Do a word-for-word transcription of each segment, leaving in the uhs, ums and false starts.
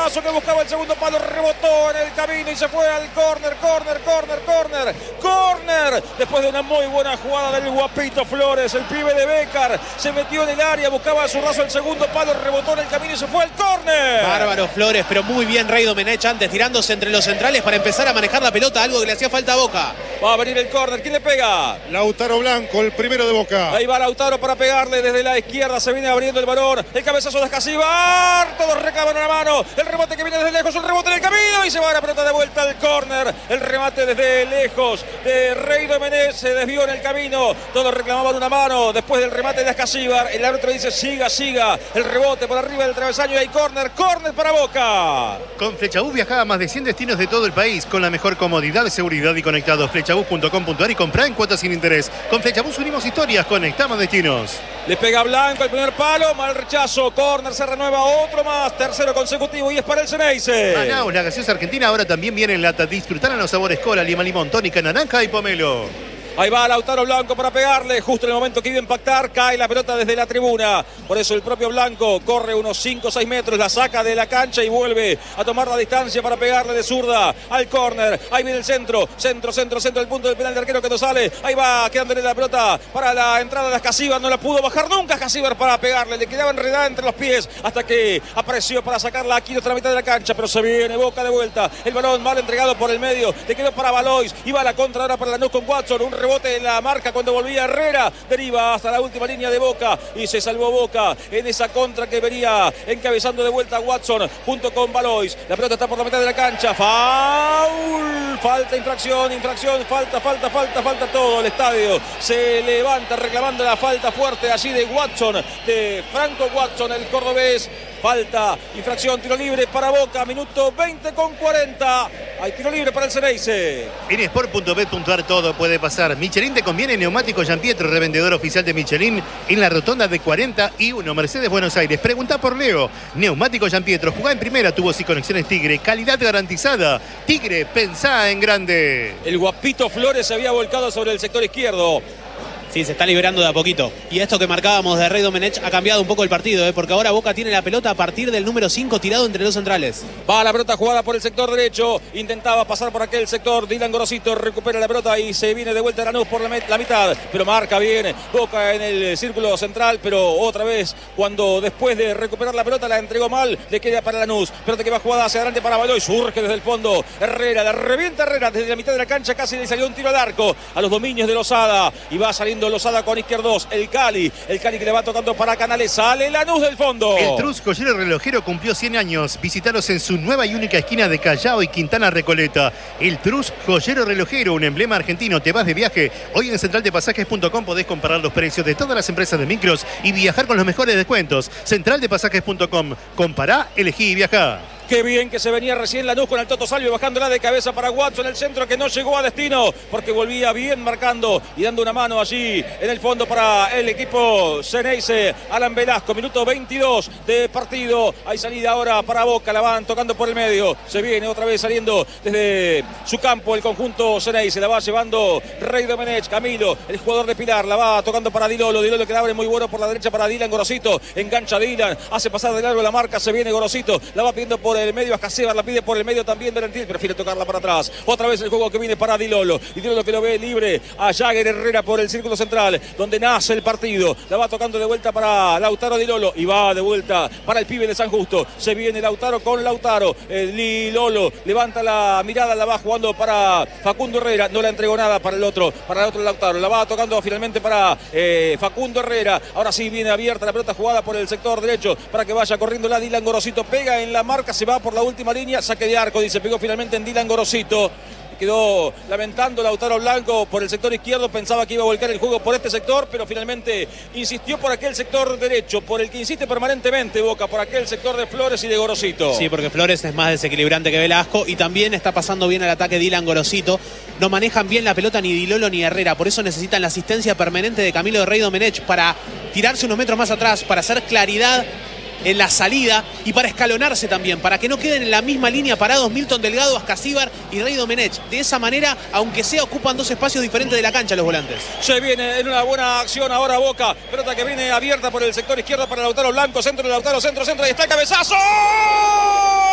cabezazo que buscaba el segundo palo, rebotó en el camino y se fue al córner, córner, córner, córner, córner. Después de una muy buena jugada del Guapito Flores, el pibe de Bécar se metió en el área, buscaba a su raso el segundo palo, rebotó en el camino y se fue al córner. Bárbaro Flores, pero muy bien Rey Domenech antes, tirándose entre los centrales para empezar a manejar la pelota, algo que le hacía falta a Boca. Va a venir el córner, ¿quién le pega? Lautaro Blanco, el primero de Boca. Ahí va Lautaro para pegarle desde la izquierda, se viene abriendo el balón, el cabezazo de Escasíbar, todos recaban una mano, el rebote que viene desde lejos, un rebote en el camino y se va la pelota de vuelta al córner, el remate desde lejos de Rey Domenech, se desvió en el camino, todos reclamaban una mano, después del remate de Escasíbar, el árbitro dice siga, siga, el rebote por arriba del travesaño y hay córner, córner para Boca. Con Flechabús viaja a más de cien destinos de todo el país, con la mejor comodidad, seguridad y conectado. Flechabús punto com punto ar y comprá en cuotas sin interés. Con Flechabús unimos historias, conectamos destinos. Le pega Blanco el primer palo, mal rechazo, córner, se renueva otro más, tercero consecutivo y es para el Ceneice. Manaus, la gaseosa argentina, ahora también viene en lata. Disfrutarán los sabores cola, lima, limón, tónica, naranja y pomelo. Ahí va Lautaro Blanco para pegarle, justo en el momento que iba a impactar, cae la pelota desde la tribuna. Por eso el propio Blanco corre unos cinco o seis metros, la saca de la cancha y vuelve a tomar la distancia para pegarle de zurda al córner. Ahí viene el centro, centro, centro, centro, el punto del penal de arquero que no sale. Ahí va quedándole la pelota para la entrada de Escasíbar, no la pudo bajar nunca Escasíbar para pegarle, le quedaba enredada entre los pies hasta que apareció para sacarla aquí nuestra mitad de la cancha, pero se viene Boca de vuelta. El balón mal entregado por el medio, le quedó para Valois, iba la contra ahora para Lanús con Watson, un rebote en la marca cuando volvía Herrera, deriva hasta la última línea de Boca y se salvó Boca en esa contra que venía encabezando de vuelta a Watson junto con Valois. La pelota está por la mitad de la cancha, foul, falta, infracción, infracción, falta, falta, falta, falta todo. El estadio se levanta reclamando la falta fuerte allí de Watson, de Franco Watson, el cordobés. Falta, infracción, tiro libre para Boca, minuto veinte con cuarenta. Hay tiro libre para el Ceneice. En sport punto bet punto ar todo puede pasar. Michelin te conviene, neumático Gianpietro, revendedor oficial de Michelin en la rotonda de cuarenta y uno, Mercedes, Buenos Aires. Pregunta por Leo. Neumático Gianpietro, jugá en primera, tubos y conexiones Tigre, calidad garantizada. Tigre, pensá en grande. El Guapito Flores se había volcado sobre el sector izquierdo. Sí, se está liberando de a poquito. Y esto que marcábamos de Rey Domenech ha cambiado un poco el partido, ¿eh? Porque ahora Boca tiene la pelota a partir del número cinco tirado entre los centrales. Va la pelota jugada por el sector derecho. Intentaba pasar por aquel sector. Dylan Gorosito recupera la pelota y se viene de vuelta a Lanús por la, la mitad. Pero marca bien Boca en el círculo central. Pero otra vez, cuando después de recuperar la pelota la entregó mal, le queda para Lanús. Pelota que va jugada hacia adelante para Valois. Surge desde el fondo Herrera. La revienta Herrera desde la mitad de la cancha. Casi le salió un tiro al arco a los dominios de Lozada. Y va saliendo Lozada con izquierdos, el Cali, el Cali que le va tocando para Canales, sale Lanús del fondo. El Trus Joyero Relojero cumplió cien años, visitaros en su nueva y única esquina de Callao y Quintana Recoleta. El Trus Joyero Relojero, un emblema argentino. Te vas de viaje, hoy en central de pasajes punto com podés comparar los precios de todas las empresas de micros y viajar con los mejores descuentos. central de pasajes punto com, compará, elegí y viajá. Qué bien que se venía recién Lanús con el Toto Salvio bajándola de cabeza para Watson, el centro que no llegó a destino porque volvía bien marcando y dando una mano allí en el fondo para el equipo Ceneice. Alan Velasco, minuto veintidós de partido. Hay salida ahora para Boca, la van tocando por el medio. Se viene otra vez saliendo desde su campo el conjunto Ceneice. La va llevando Rey Domenech, Camilo, el jugador de Pilar. La va tocando para Dilolo. Dilolo que abre muy bueno por la derecha para Dylan Gorosito. Engancha Dylan, hace pasar de largo la marca. Se viene Gorosito, la va pidiendo por el medio a Escasíbar, la pide por el medio también Berentil, prefiere tocarla para atrás. Otra vez el juego que viene para Dilolo. Y Dilolo que lo ve libre a Jagger Herrera por el círculo central, donde nace el partido. La va tocando de vuelta para Lautaro Dilolo y va de vuelta para el pibe de San Justo. Se viene Lautaro con Lautaro. El Dilolo levanta la mirada, la va jugando para Facundo Herrera. No la entregó nada para el otro, para el otro Lautaro. La va tocando finalmente para eh, Facundo Herrera. Ahora sí viene abierta la pelota jugada por el sector derecho para que vaya corriendo la Dylan Gorosito. Pega en la marca, se va por la última línea, saque de arco, dice, pegó finalmente en Dylan Gorosito. Quedó lamentando Lautaro Blanco por el sector izquierdo, pensaba que iba a volcar el juego por este sector, pero finalmente insistió por aquel sector derecho, por el que insiste permanentemente Boca, por aquel sector de Flores y de Gorosito. Sí, porque Flores es más desequilibrante que Velasco y también está pasando bien al ataque Dylan Gorosito. No manejan bien la pelota ni Dilolo ni Herrera, por eso necesitan la asistencia permanente de Camilo de Rey Domenech para tirarse unos metros más atrás, para hacer claridad en la salida y para escalonarse también, para que no queden en la misma línea parados Milton Delgado, Escasíbar y Rey Domenech. De esa manera, aunque sea, ocupan dos espacios diferentes de la cancha los volantes. Se viene en una buena acción ahora Boca, pelota que viene abierta por el sector izquierdo para Lautaro Blanco, centro de Lautaro, centro, centro, y está el cabezazo.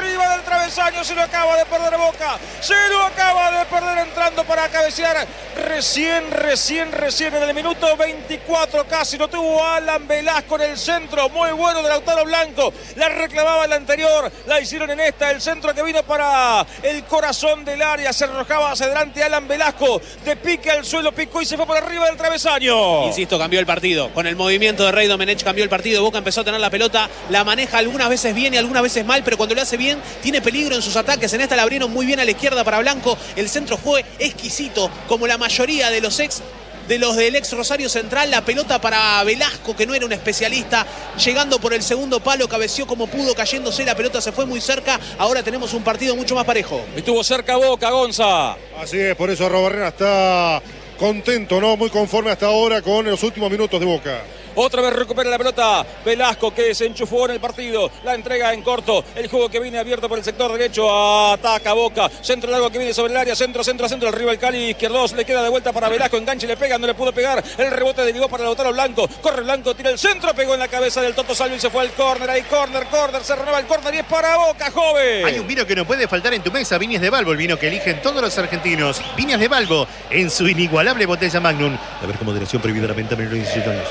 arriba del travesaño, se lo acaba de perder Boca, se lo acaba de perder entrando para cabecear recién, recién, recién en el minuto veinticuatro casi lo tuvo Alan Velasco en el centro, muy bueno de Lautaro Blanco, la reclamaba en la anterior, la hicieron en esta, el centro que vino para el corazón del área, se arrojaba hacia adelante Alan Velasco, de pique al suelo, picó y se fue por arriba del travesaño. Insisto, cambió el partido, con el movimiento de Rey Domenech cambió el partido, Boca empezó a tener la pelota, la maneja algunas veces bien y algunas veces mal, pero cuando lo hace bien, tiene peligro en sus ataques, en esta la abrieron muy bien a la izquierda para Blanco, el centro fue exquisito, como la mayoría de los ex de los del ex Rosario Central, la pelota para Velasco, que no era un especialista, llegando por el segundo palo, cabeció como pudo, cayéndose, la pelota se fue muy cerca, ahora tenemos un partido mucho más parejo. Estuvo cerca Boca, Gonza. Así es, por eso Arrobarrena está contento, ¿no? Muy conforme hasta ahora con los últimos minutos de Boca. Otra vez recupera la pelota Velasco, que se enchufó en el partido, la entrega en corto, el juego que viene abierto por el sector derecho, ataca Boca, centro largo que viene sobre el área, centro, centro, centro, arriba el Cali izquierdos, le queda de vuelta para Velasco, enganche, le pega, no le pudo pegar, el rebote derivó para Lautaro Blanco, corre Blanco, tira el centro, pegó en la cabeza del Toto Salvio y se fue al córner, ahí córner, córner, se renueva el córner y es para Boca, joven. Hay un vino que no puede faltar en tu mesa, Viñas de Balbo, el vino que eligen todos los argentinos. Viñas de Balbo, en su inigualable botella Magnum. A ver, con moderación prohibida la venta menor de diecisiete años.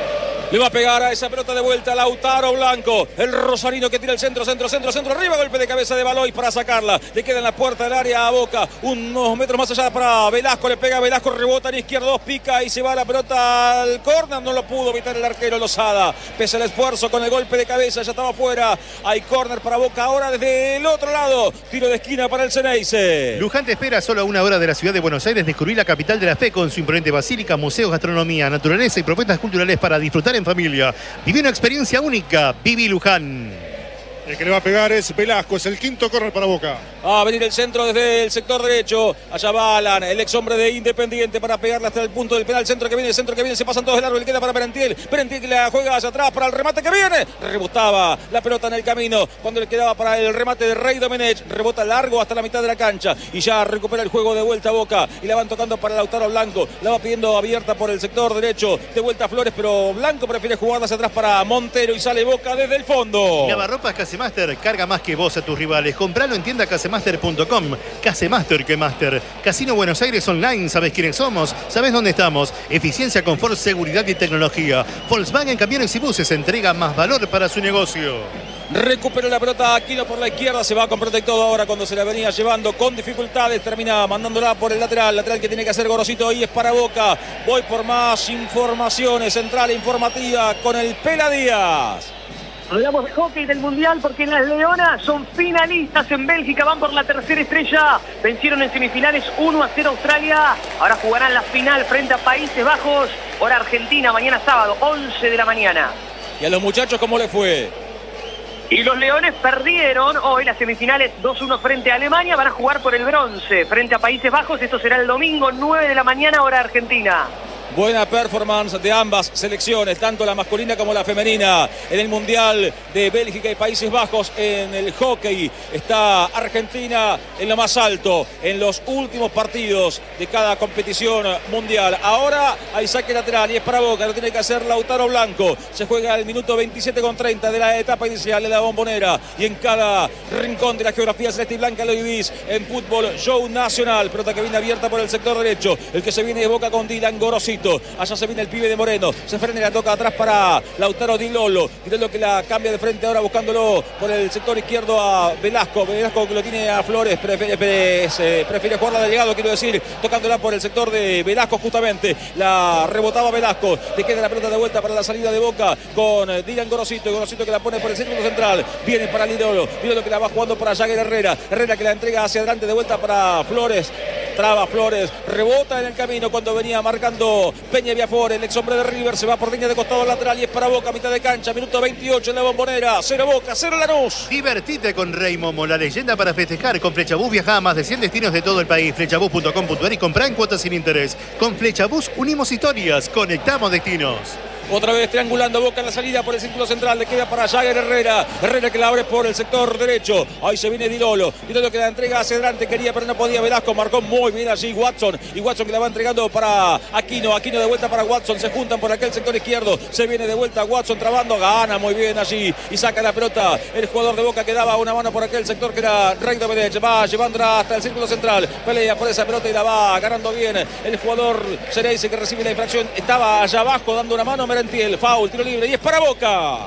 Le va a pegar a esa pelota de vuelta Lautaro Blanco. El rosarino que tira el centro, centro, centro, centro. Arriba, golpe de cabeza de Baloy para sacarla. Le queda en la puerta del área a Boca. Unos metros más allá para Velasco. Le pega a Velasco, rebota en izquierdo, pica y se va la pelota al córner. No lo pudo evitar el arquero Lozada. Pese al esfuerzo con el golpe de cabeza, ya estaba fuera. Hay córner para Boca ahora desde el otro lado. Tiro de esquina para el Ceneice. Luján te espera solo a una hora de la ciudad de Buenos Aires. Descubrí la capital de la fe con su imponente basílica, museos, gastronomía, naturaleza y propuestas culturales para disfrutar en familia. Viví una experiencia única. Viví Luján. El que le va a pegar es Velasco, es el quinto córner para Boca. Va a venir el centro desde el sector derecho. Allá va Alan, el ex hombre de Independiente, para pegarle hasta el punto del penal. Centro que viene, centro que viene, se pasan todos de largo. Le queda para Perentiel. Perentiel que la juega hacia atrás para el remate que viene. Rebotaba la pelota en el camino cuando le quedaba para el remate de Rey Domenech. Rebota largo hasta la mitad de la cancha y ya recupera el juego de vuelta a Boca. Y la van tocando para Lautaro Blanco. La va pidiendo abierta por el sector derecho. De vuelta a Flores, pero Blanco prefiere jugarla hacia atrás para Montero y sale Boca desde el fondo. Lavarropas Casemaster, carga más que vos a tus rivales. Compralo en tienda casemaster punto com. Casemaster que Master. Casino Buenos Aires Online. ¿Sabés quiénes somos? ¿Sabés dónde estamos? Eficiencia, confort, seguridad y tecnología. Volkswagen Camiones y Buses entrega más valor para su negocio. Recupera la pelota Aquino por la izquierda, se va con Protector ahora cuando se la venía llevando con dificultades, termina mandándola por el lateral, lateral que tiene que hacer Gorosito y es para Boca. Voy por más informaciones, central informativa con el Pela Díaz. Hablamos de hockey del Mundial porque las Leonas son finalistas en Bélgica, van por la tercera estrella, vencieron en semifinales uno a cero Australia, ahora jugarán la final frente a Países Bajos, hora Argentina, mañana sábado, once de la mañana. ¿Y a los muchachos cómo les fue? Y los Leones perdieron hoy las semifinales dos uno frente a Alemania, van a jugar por el bronce frente a Países Bajos, esto será el domingo nueve de la mañana, hora Argentina. Buena performance de ambas selecciones, tanto la masculina como la femenina, en el Mundial de Bélgica y Países Bajos. En el hockey está Argentina en lo más alto en los últimos partidos de cada competición mundial. Ahora hay saque lateral y es para Boca, lo tiene que hacer Lautaro Blanco. Se juega el minuto veintisiete con treinta de la etapa inicial de la Bombonera y en cada rincón de la geografía celeste y blanca lo vivís en Fútbol Show Nacional. Pelota que viene abierta por el sector derecho, el que se viene de Boca con Dylan Gorosito. Allá se viene el pibe de Moreno, se frena y la toca atrás para Lautaro Di Lollo. Di Lollo que la cambia de frente ahora buscándolo por el sector izquierdo a Velasco. Velasco que lo tiene a Flores, prefiere, prefiere, prefiere jugarla de llegado, quiero decir, tocándola por el sector de Velasco justamente. La rebotaba Velasco, le queda la pelota de vuelta para la salida de Boca con Dylan Gorosito. Gorosito que la pone por el círculo central, viene para Di Lollo. Di Lollo que la va jugando para Jagger Herrera. Herrera que la entrega hacia adelante de vuelta para Flores. Traba Flores, rebota en el camino cuando venía marcando Peña Viafor, el ex hombre de River, se va por línea de costado lateral y es para Boca, mitad de cancha, minuto veintiocho en la Bombonera, cero Boca, cero Lanús. Divertite con Rey Momo, la leyenda para festejar. Con Flechabús viaja a más de cien destinos de todo el país. Flechabús punto com punto ar y comprá en cuotas sin interés. Con Flechabús unimos historias, conectamos destinos. Otra vez triangulando Boca en la salida por el círculo central. Le queda para Jagger Herrera. Herrera que la abre por el sector derecho. Ahí se viene Di Lolo. Di Lolo que la entrega hacia adelante. Quería pero no podía. Velasco marcó muy bien allí Watson. Y Watson que la va entregando para Aquino. Aquino de vuelta para Watson. Se juntan por aquel sector izquierdo. Se viene de vuelta Watson trabando. Gana muy bien allí. Y saca la pelota. El jugador de Boca que daba una mano por aquel sector que era Raido Menech. Va llevándola hasta el círculo central. Pelea por esa pelota y la va ganando bien. El jugador Xeneize que recibe la infracción. Estaba allá abajo dando una mano Merentiel. Foul, tiro libre y es para Boca.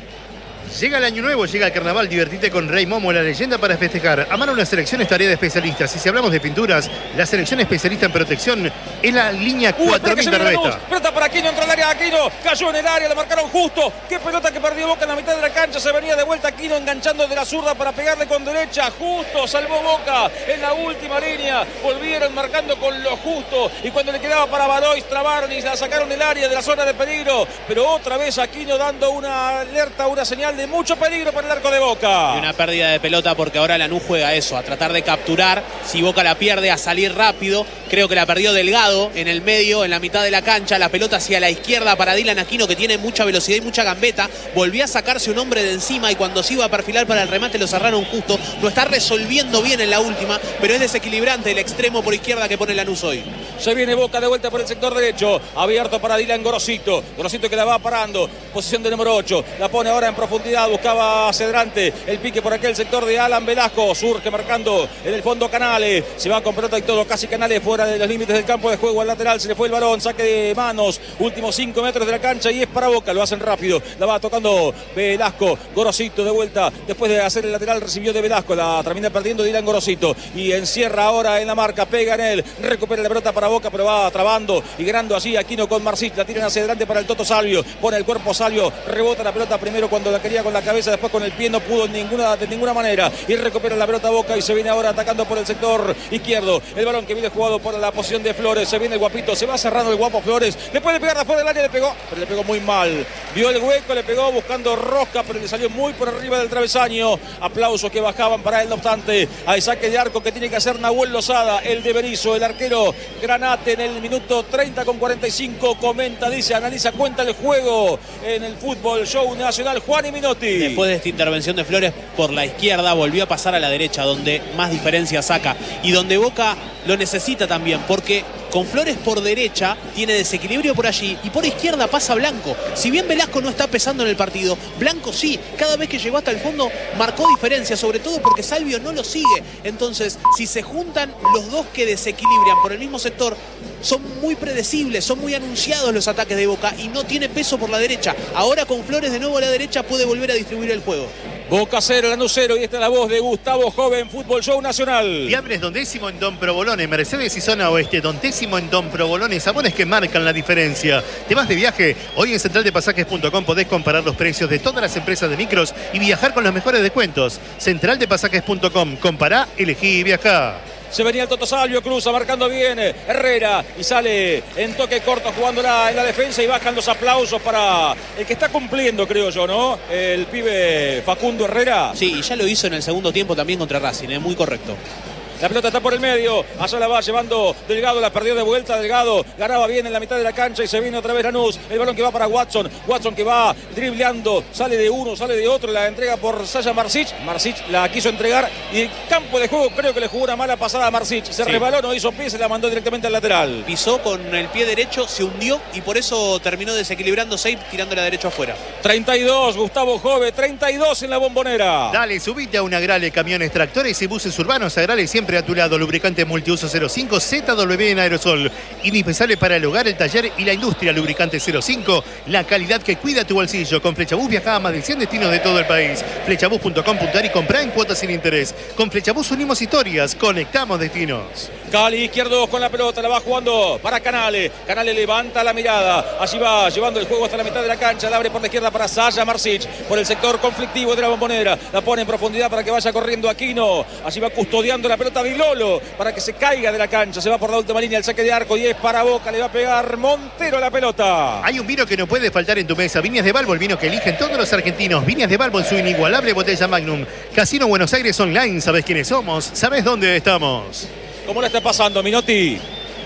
Llega el año nuevo, llega el carnaval, divertite con Rey Momo, la leyenda para festejar. Amar una selección es tarea de especialistas. Y si hablamos de pinturas, la selección especialista en protección es la línea cuatro mil Berbeta. Pelota para Aquino, entró al área Aquino, cayó en el área, la marcaron justo. Qué pelota que perdió Boca en la mitad de la cancha. Se venía de vuelta Aquino enganchando de la zurda para pegarle con derecha. Justo salvó Boca en la última línea. Volvieron marcando con lo justo. Y cuando le quedaba para Valois, trabaron y la sacaron del área de la zona de peligro. Pero otra vez Aquino dando una alerta, una señal de mucho peligro para el arco de Boca. Y una pérdida de pelota porque ahora Lanús juega eso, a tratar de capturar. Si Boca la pierde, a salir rápido. Creo que la perdió Delgado en el medio, en la mitad de la cancha. La pelota hacia la izquierda para Dylan Aquino, que tiene mucha velocidad y mucha gambeta. Volvió a sacarse un hombre de encima y cuando se iba a perfilar para el remate lo cerraron justo. Lo está resolviendo bien en la última, pero es desequilibrante el extremo por izquierda que pone Lanús hoy. Se viene Boca de vuelta por el sector derecho. Abierto para Dylan Gorosito. Gorosito que la va parando. Posición de número ocho. La pone ahora en profundidad. Buscaba hacia adelante el pique por aquel sector de Alan Velasco. Surge marcando en el fondo Canales. Se va con pelota y todo. Casi Canales fuera de los límites del campo de juego. Al lateral se le fue el balón. Saque de manos. Últimos cinco metros de la cancha y es para Boca. Lo hacen rápido. La va tocando Velasco. Gorosito de vuelta. Después de hacer el lateral recibió de Velasco. La termina perdiendo Dylan Gorosito. Y encierra ahora en la marca. Pega en él. Recupera la pelota para Boca, pero va trabando y ganando allí Aquino con Marcich. La tiran hacia adelante para el Toto Salvio. Pone el cuerpo Salvio. Rebota la pelota primero cuando la quería con la cabeza. Después con el pie no pudo ninguna, de ninguna manera. Y recupera la pelota Boca y se viene ahora atacando por el sector izquierdo. El balón que viene jugado por la posición de Flores. Se viene el guapito. Se va cerrando el guapo Flores. Le puede pegar de afuera del área. Le pegó. Pero le pegó muy mal. Dio el hueco. Le pegó buscando rosca. Pero le salió muy por arriba del travesaño. Aplausos que bajaban para él. No obstante, al saque de arco que tiene que hacer Nahuel Lozada. El de Berizzo. El arquero Granate en el minuto treinta con cuarenta y cinco. Comenta, dice, analiza, cuenta el juego en el fútbol show nacional. Juan y Minotti. Después de esta intervención de Flores por la izquierda, volvió a pasar a la derecha, donde más diferencia saca y donde Boca lo necesita también, porque con Flores por derecha tiene desequilibrio por allí y por izquierda pasa Blanco. Si bien Velasco no está pesando en el partido, Blanco sí. Cada vez que llegó hasta el fondo marcó diferencia, sobre todo porque Salvio no lo sigue. Entonces, si se juntan los dos que desequilibran por el mismo sector, son muy predecibles, son muy anunciados los ataques de Boca y no tiene peso por la derecha. Ahora con Flores de nuevo a la derecha puede volver a distribuir el juego. Boca cero, Lanús cero, y esta es la voz de Gustavo Joven, Fútbol Show Nacional. Fiambres Don Décimo en Don Provolone, Mercedes y Zona Oeste, Don Décimo en Don Provolone, sabores que marcan la diferencia. ¿Te vas de viaje? Hoy en central de pasajes punto com podés comparar los precios de todas las empresas de micros y viajar con los mejores descuentos. central de pasajes punto com, compará, elegí y viajá. Se venía el Toto Salvio, cruza, marcando bien Herrera y sale en toque corto jugándola en la defensa y bajan los aplausos para el que está cumpliendo, creo yo, ¿no? El pibe Facundo Herrera. Sí, y ya lo hizo en el segundo tiempo también contra Racing, es muy correcto. La pelota está por el medio, allá la va llevando Delgado, la perdió de vuelta Delgado, ganaba bien en la mitad de la cancha y se viene otra vez Lanús, el balón que va para Watson, Watson que va dribleando, sale de uno, sale de otro, la entrega por Sasha Marcich, Marcich la quiso entregar y el campo de juego creo que le jugó una mala pasada a Marcich, se sí. resbaló, no hizo pie, se la mandó directamente al lateral. Pisó con el pie derecho, se hundió y por eso terminó desequilibrándose y tirándola derecho afuera. treinta y dos, Gustavo Jove, treinta y dos en la Bombonera. Dale, subite a una Agrale, camiones, tractores y buses urbanos, Agrale siempre a tu lado, lubricante multiuso cero cinco, Z W en aerosol, indispensable para el hogar, el taller y la industria, lubricante cero cinco, la calidad que cuida tu bolsillo. Con Flechabús viaja a más de cien destinos de todo el país. Flechabús punto com punto ar y comprá en cuotas sin interés. Con Flechabús unimos historias, conectamos destinos. Cali izquierdo con la pelota, la va jugando para Canales. Canales levanta la mirada, allí va llevando el juego hasta la mitad de la cancha, la abre por la izquierda para Sasha Marcich, por el sector conflictivo de la Bombonera, la pone en profundidad para que vaya corriendo Aquino, allí va custodiando la pelota Di Lolo para que se caiga de la cancha, se va por la última línea el saque de arco y es para Boca, le va a pegar Montero a la pelota. Hay un vino que no puede faltar en tu mesa, Viñas de Balbo, el vino que eligen todos los argentinos. Viñas de Balbo en su inigualable botella Magnum. Casino Buenos Aires Online, ¿sabes quiénes somos? ¿Sabes dónde estamos? ¿Cómo la está pasando, Minotti?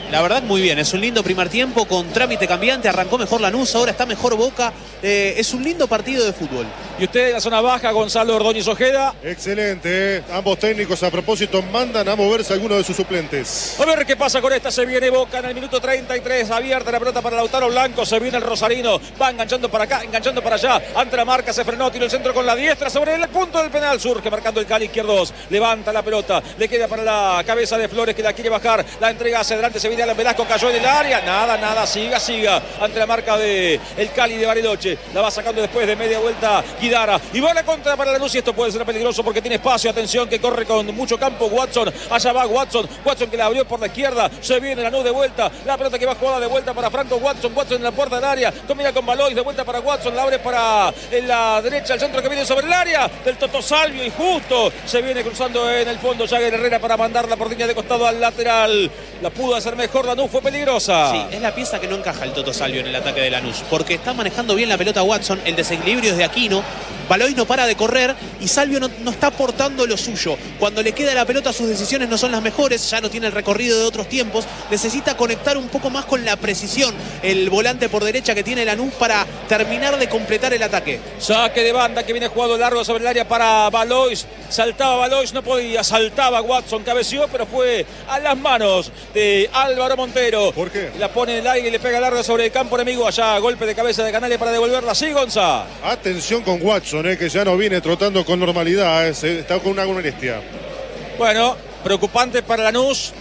La verdad muy bien, es un lindo primer tiempo con trámite cambiante, arrancó mejor Lanús, ahora está mejor Boca, eh, es un lindo partido de fútbol. Y usted en la zona baja, Gonzalo Ordóñez Ojeda. Excelente, ¿eh? Ambos técnicos a propósito mandan a moverse a alguno de sus suplentes. A ver qué pasa con esta, se viene Boca en el minuto treinta y tres, abierta la pelota para Lautaro Blanco, se viene el rosarino, va enganchando para acá, enganchando para allá, ante la marca, se frenó, tiró el centro con la diestra, sobre el punto del penal, surge marcando el Cali izquierdo, levanta la pelota, le queda para la cabeza de Flores que la quiere bajar, la entrega hacia adelante, se viene Alan Velasco, cayó en el área, nada, nada, siga, siga, ante la marca de el Cali de Bariloche, la va sacando después de media vuelta Guidara, y va a la contra para Lanús, y esto puede ser peligroso porque tiene espacio, atención que corre con mucho campo Watson, allá va Watson, Watson que la abrió por la izquierda, se viene Lanús de vuelta, la pelota que va jugada de vuelta para Franco Watson, Watson en la puerta del área, combina con Balois, de vuelta para Watson, la abre para en la derecha, el centro que viene sobre el área del Toto Salvio, y justo se viene cruzando en el fondo Jagger Herrera para mandarla por línea de costado al lateral, la pudo hacer mejor Lanús, fue peligrosa. Sí, es la pieza que no encaja el Toto Salvio en el ataque de Lanús, porque está manejando bien la pelota Watson, el desequilibrio es de Aquino, Balois no para de correr y Salvio no, no está aportando lo suyo. Cuando le queda la pelota sus decisiones no son las mejores, ya no tiene el recorrido de otros tiempos, necesita conectar un poco más con la precisión el volante por derecha que tiene Lanús para terminar de completar el ataque. Saque de banda que viene jugado largo sobre el área para Balois, saltaba Balois, no podía, saltaba Watson, cabeció, pero fue a las manos de Álvaro Montero. ¿Por qué? La pone en el aire y le pega largo sobre el campo enemigo, allá golpe de cabeza de Canales para devolverla, sí, Gonza. Atención con Watson, eh, que ya no viene trotando con normalidad, eh, se- está con una molestia. Bueno, preocupante para Lanús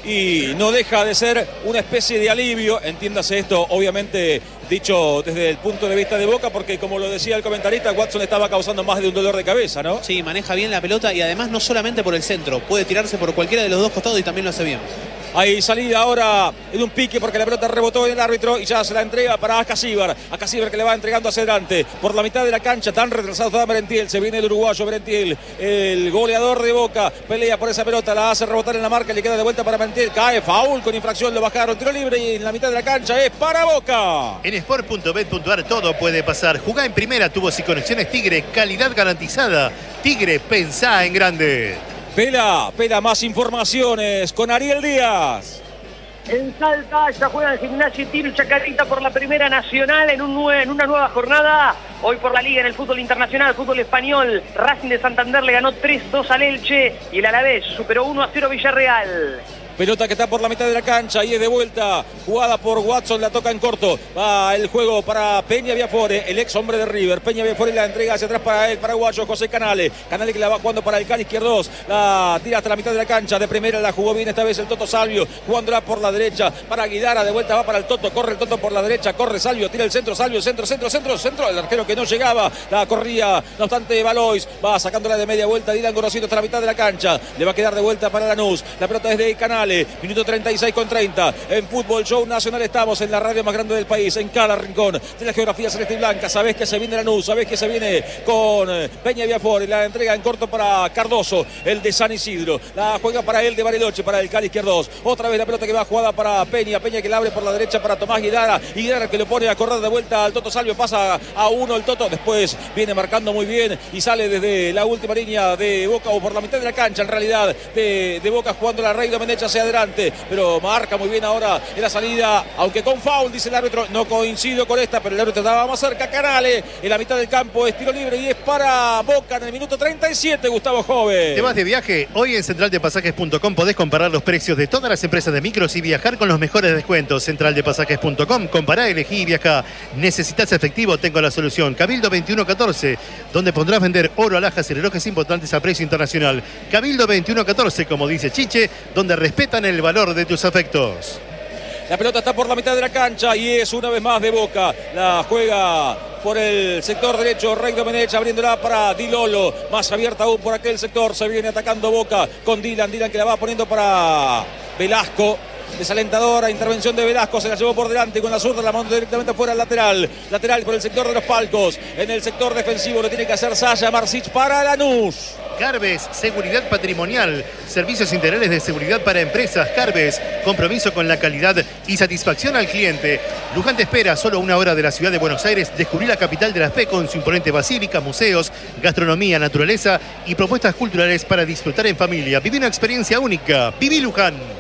y no deja de ser una especie de alivio, entiéndase esto obviamente dicho desde el punto de vista de Boca, porque como lo decía el comentarista, Watson estaba causando más de un dolor de cabeza, ¿no? Sí, maneja bien la pelota y además no solamente por el centro, puede tirarse por cualquiera de los dos costados y también lo hace bien. Hay salida ahora en un pique porque la pelota rebotó en el árbitro y ya se la entrega para Acasíbar. Acasíbar que le va entregando hacia adelante por la mitad de la cancha, tan retrasado está Merentiel. Se viene el uruguayo Merentiel, el goleador de Boca, pelea por esa pelota, la hace rebotar en la marca, le queda de vuelta para Merentiel, cae, foul con infracción, lo bajaron, tiro libre y en la mitad de la cancha es para Boca. En sport punto bet punto ar todo puede pasar. Jugá en primera, tubos y conexiones Tigre, calidad garantizada. Tigre, pensá en grande. Pela, Pela, más informaciones con Ariel Díaz. En Salta ya juega el Gimnasia y Tiro Chacarita por la Primera Nacional en, un nue en una nueva jornada. Hoy por la Liga en el fútbol internacional, fútbol español. Racing de Santander le ganó tres dos al Elche y el Alavés superó uno a cero Villarreal. Pelota que está por la mitad de la cancha y es de vuelta, jugada por Watson, la toca en corto, va el juego para Peña Viafore, el ex hombre de River. Peña Viafore la entrega hacia atrás para el paraguayo José Canales, Canales que la va jugando para el Cali izquierdos, la tira hasta la mitad de la cancha, de primera la jugó bien esta vez el Toto Salvio, jugándola por la derecha para Guidara, de vuelta va para el Toto, corre el Toto por la derecha, corre Salvio, tira el centro, Salvio, centro, centro, centro, centro, el arquero que no llegaba, la corría, no obstante Balois, va sacándola de media vuelta, Dylan Gorosito hasta la mitad de la cancha, le va a quedar de vuelta para Lanús, la pelota es de Canales. Minuto treinta y seis con treinta. En Fútbol Show Nacional estamos en la radio más grande del país, en cada rincón de la geografía celeste y blanca. Sabés que se viene Lanús, sabés que se viene con Peña Viafore. La entrega en corto para Cardoso, el de San Isidro. La juega para él de Bariloche, para el Cali izquierdos. Otra vez la pelota que va jugada para Peña. Peña que la abre por la derecha para Tomás Guidara. Y Guidara que lo pone a correr de vuelta al Toto Salvio. Pasa a uno el Toto. Después viene marcando muy bien y sale desde la última línea de Boca o por la mitad de la cancha en realidad de, de Boca jugando la Rey Domenech hacia adelante. Pero marca muy bien ahora en la salida, aunque con foul, dice el árbitro. No coincido con esta, pero el árbitro estaba más cerca. Canales en la mitad del campo, es tiro libre y es para Boca en el minuto treinta y siete, Gustavo Jove. ¿Te vas de viaje? Hoy en central de pasajes punto com podés comparar los precios de todas las empresas de micros y viajar con los mejores descuentos. central de pasajes punto com, compará, elegí y viaja. ¿Necesitas efectivo? Tengo la solución. Cabildo veintiuno catorce, donde podrás vender oro, alhajas y relojes importantes a precio internacional. Cabildo veintiuno catorce, como dice Chiche, donde respetan el valor de tus afectos. La pelota está por la mitad de la cancha y es una vez más de Boca. La juega por el sector derecho Rey Domenech, abriéndola para Di Lolo. Más abierta aún por aquel sector. Se viene atacando Boca con Dylan. Dylan que la va poniendo para Velasco. Desalentadora intervención de Velasco, se la llevó por delante con la zurda, la mandó directamente fuera al lateral. Lateral por el sector de los palcos. En el sector defensivo lo tiene que hacer Saya Marsic para Lanús. Carbes, seguridad patrimonial, servicios integrales de seguridad para empresas. Carbes, compromiso con la calidad y satisfacción al cliente. Luján te espera, solo una hora de la ciudad de Buenos Aires. Descubrí la capital de la fe con su imponente basílica, museos, gastronomía, naturaleza y propuestas culturales para disfrutar en familia. Viví una experiencia única. Viví Luján.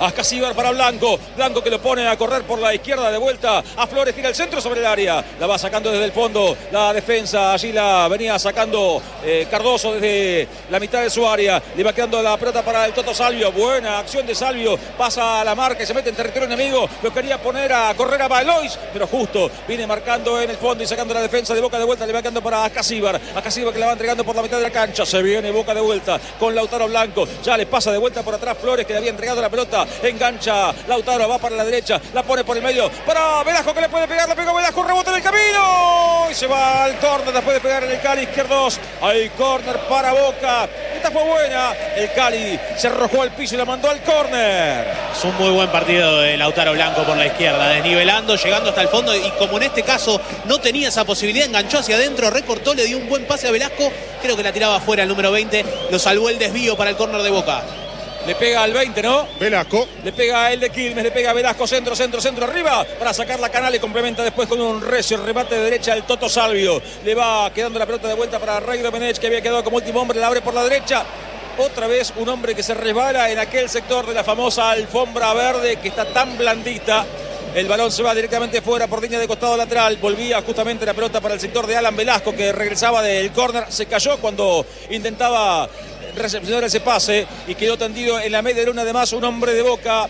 Ascasíbar para Blanco. Blanco que lo pone a correr por la izquierda de vuelta. A Flores, tira el centro sobre el área. La va sacando desde el fondo la defensa. Allí la venía sacando eh, Cardoso desde la mitad de su área. Le va quedando la pelota para el Toto Salvio. Buena acción de Salvio. Pasa a la marca y se mete en territorio enemigo. Lo quería poner a correr a Valois, pero justo viene marcando en el fondo y sacando la defensa de Boca de vuelta. Le va quedando para Ascasíbar. Ascasíbar que la va entregando por la mitad de la cancha. Se viene Boca de vuelta con Lautaro Blanco. Ya le pasa de vuelta por atrás Flores, que le había entregado la pelota. Engancha Lautaro, va para la derecha. La pone por el medio para Velasco, que le puede pegar. Le pegó Velasco, rebota en el camino. Y se va al córner después de pegar en el Cali izquierdo. Hay córner para Boca. Esta fue buena. El Cali se arrojó al piso y la mandó al córner. Es un muy buen partido de Lautaro Blanco por la izquierda, desnivelando, llegando hasta el fondo, y como en este caso no tenía esa posibilidad, enganchó hacia adentro, recortó, le dio un buen pase a Velasco, creo que la tiraba afuera el número veinte, lo salvó el desvío para el córner de Boca. Le pega al veinte, ¿no? Velasco. Le pega a el de Quilmes, le pega a Velasco, centro, centro, centro, arriba, para sacar la canal y complementa después con un recio remate de derecha el Toto Salvio. Le va quedando la pelota de vuelta para Rey Domenech, que había quedado como último hombre, la abre por la derecha. Otra vez un hombre que se resbala en aquel sector de la famosa alfombra verde que está tan blandita. El balón se va directamente fuera por línea de costado lateral. Volvía justamente la pelota para el sector de Alan Velasco, que regresaba del córner. Se cayó cuando intentaba recepcionar ese pase y quedó tendido en la media luna. Además, un hombre de Boca.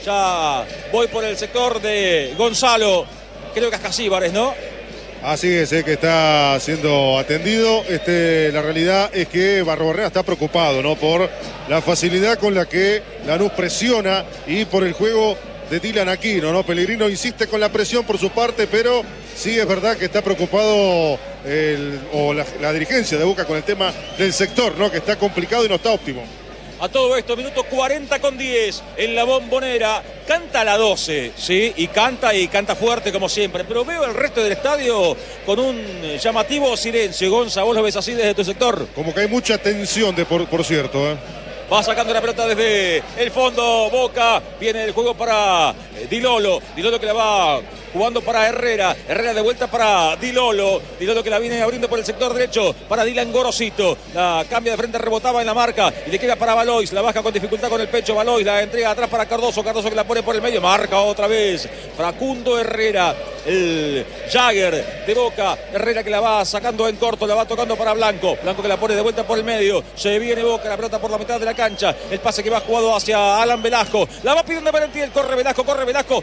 Ya voy por el sector de Gonzalo. Creo que es Ascasíbar, ¿no? Así es, eh, que está siendo atendido. Este, la realidad es que Barrobarrena está preocupado, ¿no? Por la facilidad con la que Lanús presiona y por el juego de Dylan Aquino, ¿no? Pellegrino insiste con la presión por su parte, pero sí es verdad que está preocupado el, o la, la dirigencia de Boca con el tema del sector, ¿no? Que está complicado y no está óptimo. A todo esto, minuto cuarenta con diez en la Bombonera. Canta a la doce, ¿sí? Y canta y canta fuerte como siempre. Pero veo el resto del estadio con un llamativo silencio. Gonza, ¿vos lo ves así desde tu sector? Como que hay mucha tensión, de por, por cierto, ¿eh? Va sacando la pelota desde el fondo Boca. Viene el juego para Di Lolo. Di Lolo que la va jugando para Herrera. Herrera de vuelta para Di Lolo. Di Lolo que la viene abriendo por el sector derecho para Dylan Gorosito. La cambia de frente, rebotaba en la marca y le queda para Valois. La baja con dificultad con el pecho Valois. La entrega atrás para Cardoso. Cardoso que la pone por el medio. Marca otra vez Facundo Herrera. El Jagger de Boca. Herrera que la va sacando en corto. La va tocando para Blanco. Blanco que la pone de vuelta por el medio. Se viene Boca. La pelota por la mitad de la cancha. El pase que va jugado hacia Alan Velasco. La va pidiendo Merentiel. Corre Velasco, corre Velasco.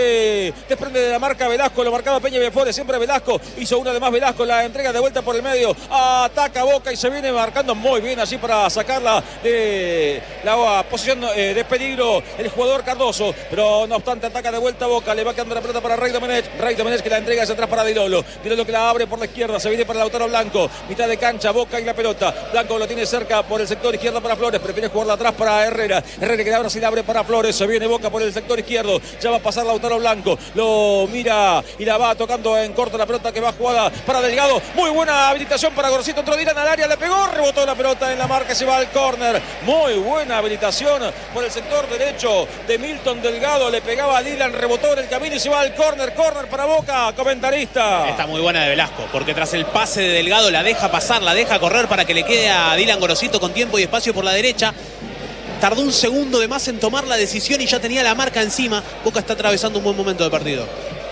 Se desprende de la marca Velasco. Lo marcaba Peña Biafore. Siempre Velasco. Hizo una de más Velasco. La entrega de vuelta por el medio. Ataca Boca y se viene marcando muy bien así para sacarla de la posición eh, de peligro el jugador Cardoso. Pero no obstante ataca de vuelta Boca. Le va quedando la pelota para Rey Domenech. Rey Domenech que la entrega hacia atrás para Di Lolo. Di Lolo que la abre por la izquierda. Se viene para Lautaro Blanco. Mitad de cancha. Boca y la pelota. Blanco lo tiene cerca por el sector izquierdo para Flores. Prefiere jugarla atrás para Herrera. Herrera que ahora sí la abre para Flores. Se viene Boca por el sector izquierdo. Ya va a pasar Lautaro Blanco. Lo mira y la va tocando en corto la pelota que va jugada para Delgado. Muy buena habilitación para Gorosito. Entró Dylan al área. Le pegó. Rebotó la pelota en la marca. Se va al córner. Muy buena habilitación por el sector derecho de Milton Delgado. Le pegaba a Dylan. Rebotó en el camino y se va al córner. Córner para Boca. Comentarista. Está muy buena de Velasco, porque tras el pase de Delgado la deja pasar, la deja correr para que le quede a Dylan Gorosito con tiempo y espacio por la derecha. Tardó un segundo de más en tomar la decisión y ya tenía la marca encima. Boca está atravesando un buen momento de partido.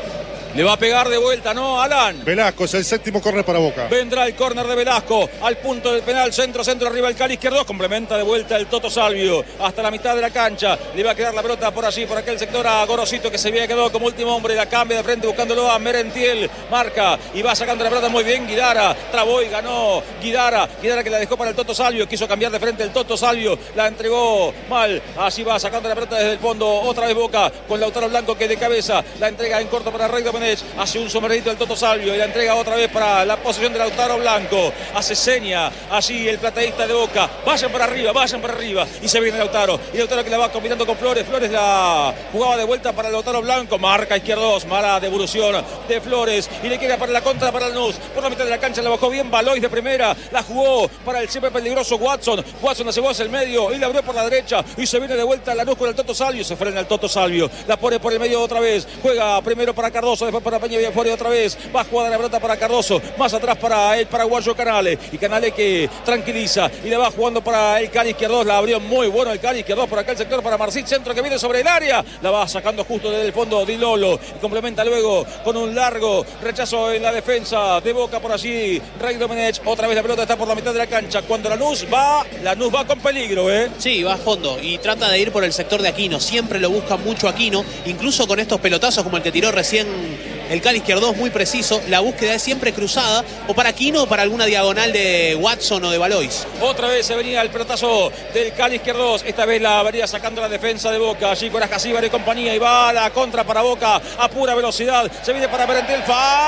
Le va a pegar de vuelta, ¿no, Alan? Velasco es el séptimo córner para Boca. Vendrá el córner de Velasco al punto del penal, centro, centro, arriba el Cali izquierdo. Complementa de vuelta el Toto Salvio hasta la mitad de la cancha. Le va a quedar la pelota por allí, por aquel sector a Gorosito, que se había quedado como último hombre. La cambia de frente buscándolo a Merentiel. Marca y va sacando la pelota muy bien Guidara. Trabó y ganó Guidara. Guidara que la dejó para el Toto Salvio. Quiso cambiar de frente el Toto Salvio. La entregó mal. Así va sacando la pelota desde el fondo. Otra vez Boca con Lautaro Blanco que de cabeza la entrega en corto para Rey Domenech. Hace un sombrerito el Toto Salvio y la entrega otra vez para la posición de Lautaro Blanco. Hace seña allí el plateísta de Boca. Vayan para arriba, vayan para arriba. Y se viene Lautaro. Y Lautaro que la va combinando con Flores. Flores la jugaba de vuelta para Lautaro Blanco. Marca izquierdos. Mala devolución de Flores. Y le queda para la contra para Lanús. Por la mitad de la cancha la bajó bien Valois de primera. La jugó para el siempre peligroso Watson. Watson la llevó hacia el medio y la abrió por la derecha. Y se viene de vuelta Lanús con el Toto Salvio. Se frena el Toto Salvio. La pone por el medio otra vez. Juega primero para Cardoso. después para Peña Villafuori otra vez. Va a jugar la pelota para Cardoso. Más atrás para el paraguayo Canale. Y Canale que tranquiliza. Y le va jugando para el Cali Izquierdos. La abrió muy bueno el Cali Izquierdos. Por acá el sector para Marcit. Centro que viene sobre el área. La va sacando justo desde el fondo Di Lolo. Y complementa luego con un largo rechazo en la defensa de Boca por allí. Rey Domenech. Otra vez la pelota está por la mitad de la cancha. Cuando Lanús va, Lanús va con peligro, ¿eh? Sí, va a fondo. Y trata de ir por el sector de Aquino. Siempre lo busca mucho Aquino. Incluso con estos pelotazos como el que tiró recién el Cali Izquierdos, muy preciso. La búsqueda es siempre cruzada. O para Aquino o para alguna diagonal de Watson o de Valois. Otra vez se venía el pelotazo del Cali Izquierdos. Esta vez la venía sacando la defensa de Boca. Allí con Ascasíbar y compañía. Y va a la contra para Boca a pura velocidad. Se viene para Berentel.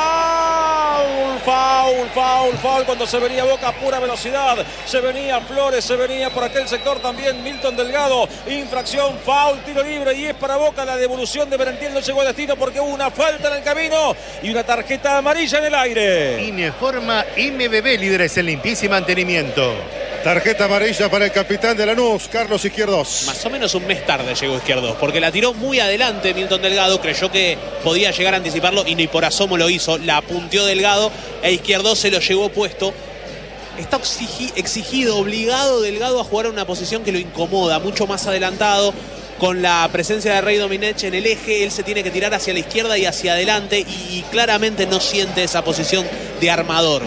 Foul, foul, foul, foul. Cuando se venía Boca a pura velocidad. Se venía Flores, se venía por aquel sector también Milton Delgado. Infracción, foul, tiro libre. Y es para Boca la devolución de Berentel. No llegó a destino porque hubo una falta en el camino. Y una tarjeta amarilla en el aire. Ineforma M B B, líderes en limpieza y mantenimiento. Tarjeta amarilla para el capitán de Lanús, Carlos Izquierdos. Más o menos un mes tarde llegó Izquierdos, porque la tiró muy adelante Milton Delgado, creyó que podía llegar a anticiparlo y ni por asomo lo hizo. La punteó Delgado e Izquierdos se lo llevó puesto. Está exigido, obligado Delgado a jugar en una posición que lo incomoda, mucho más adelantado. Con la presencia de Rey Domenech en el eje, él se tiene que tirar hacia la izquierda y hacia adelante y, y claramente no siente esa posición de armador.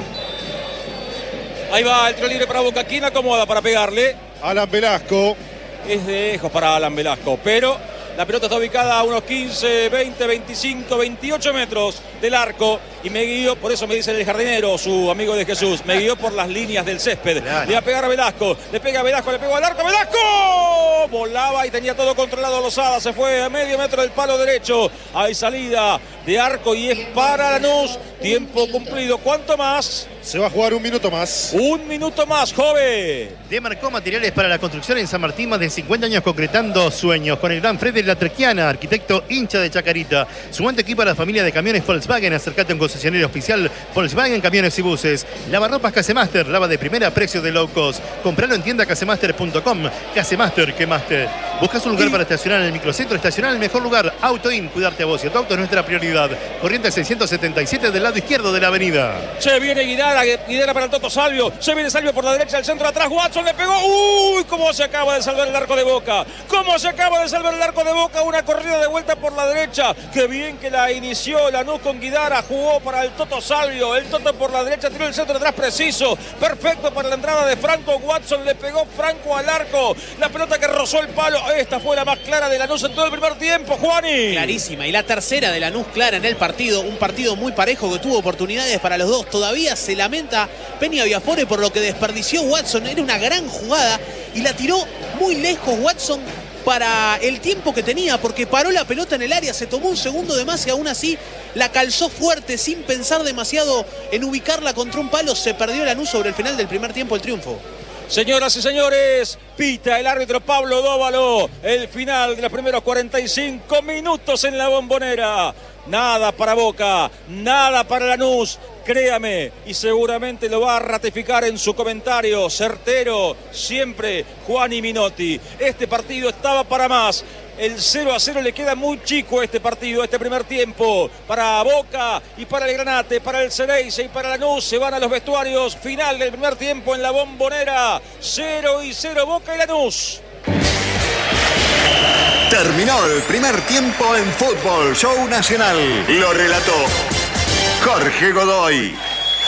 Ahí va el tiro libre para Boca. ¿Quién acomoda para pegarle? Alan Velasco. Es de lejos para Alan Velasco, pero la pelota está ubicada a unos quince, veinte, veinticinco, veintiocho metros del arco. Y me guió, por eso me dice el jardinero, su amigo de Jesús, me guió por las líneas del césped. Claro. Le va a pegar a Velasco, le pega a Velasco, le pegó al arco, ¡Velasco! Volaba y tenía todo controlado Lozada, se fue a medio metro del palo derecho. Hay salida de arco y es para Lanús. Tiempo cumplido. ¿Cuánto más? Se va a jugar un minuto más. Un minuto más, joven. Demarcó materiales para la construcción en San Martín, más de cincuenta años concretando sueños. Con el gran Fred de la Trequiana, arquitecto hincha de Chacarita. Sumante equipo a la familia de camiones Volkswagen. Acércate a un concesionario oficial Volkswagen Camiones y Buses. Lavarropas Casemaster, lava de primera, precio de low cost. Compralo en tienda casemaster punto com. Casemaster, que master. ¿Buscas un lugar para estacionar en el microcentro? Estacionar en el mejor lugar. Autoin, cuidarte a vos y a tu auto es nuestra prioridad. Corriente seiscientos setenta y siete del lado izquierdo de la avenida. Se viene Guidara, Guidara para el Toto Salvio. Se viene Salvio por la derecha, el centro atrás. Watson le pegó. ¡Uy! ¿Cómo se acaba de salvar el arco de Boca? ¿Cómo se acaba de salvar el arco de Boca? Una corrida de vuelta por la derecha. Qué bien que la inició Lanús con Guidara. Jugó para el Toto Salvio. El Toto por la derecha tiró el centro atrás preciso. Perfecto para la entrada de Franco. Watson le pegó Franco al arco. La pelota que rozó el palo. Esta fue la más clara de Lanús en todo el primer tiempo, Juani. Clarísima. Y la tercera de Lanús clara en el partido. Un partido muy parejo que tuvo oportunidades para los dos. Todavía se lamenta Peña Villafuori por lo que desperdició Watson. Era una gran jugada y la tiró muy lejos Watson para el tiempo que tenía, porque paró la pelota en el área, se tomó un segundo de más y aún así la calzó fuerte sin pensar demasiado en ubicarla contra un palo. Se perdió Lanús sobre el final del primer tiempo el triunfo. Señoras y señores, pita el árbitro Pablo Dóvalo. El final de los primeros cuarenta y cinco minutos en la Bombonera. Nada para Boca, nada para Lanús. Créame, y seguramente lo va a ratificar en su comentario certero siempre Juani Minotti. Este partido estaba para más. El cero a cero le queda muy chico a este partido, este primer tiempo. Para Boca y para el Granate, para el Xeneize y para Lanús se van a los vestuarios. Final del primer tiempo en la Bombonera. cero y cero Boca y Lanús. Terminó el primer tiempo en Fútbol Show Nacional. Lo relató Jorge Godoy.